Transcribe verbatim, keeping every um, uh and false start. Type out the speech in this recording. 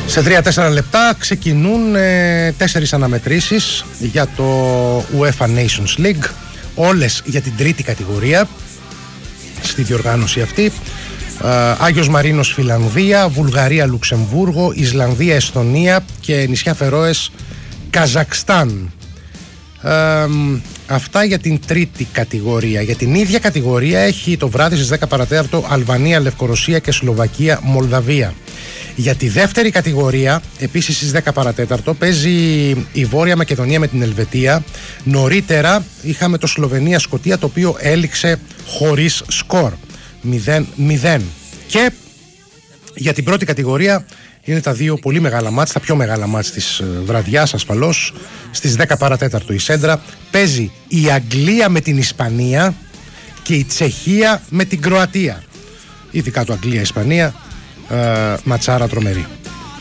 Σε τρία τέσσερα λεπτά ξεκινούν ε, τέσσερις αναμετρήσεις για το UEFA Nations League, όλες για την τρίτη κατηγορία στη διοργάνωση αυτή. ε, Άγιος Μαρίνος Φιλανδία, Βουλγαρία Λουξεμβούργο, Ισλανδία Εσθονία και νησιά Φερόες Καζακστάν. Ε, αυτά για την τρίτη κατηγορία. Για την ίδια κατηγορία έχει το βράδυ στις δέκα παρατέταρτο Αλβανία, Λευκορωσία και Σλοβακία Μολδαβία. Για τη δεύτερη κατηγορία, επίσης στις δέκα παρατέταρτο, παίζει η Βόρεια Μακεδονία με την Ελβετία. Νωρίτερα είχαμε το Σλοβενία-Σκωτία, το οποίο έληξε χωρίς σκορ μηδέν μηδέν. Και για την πρώτη κατηγορία είναι τα δύο πολύ μεγάλα μάτς, τα πιο μεγάλα μάτς της βραδιάς ασφαλώς. Στις δέκα παρατέταρτο η Σέντρα παίζει η Αγγλία με την Ισπανία και η Τσεχία με την Κροατία. Ειδικά το Αγγλία-Ισπανία, ε, ματσάρα τρομερή.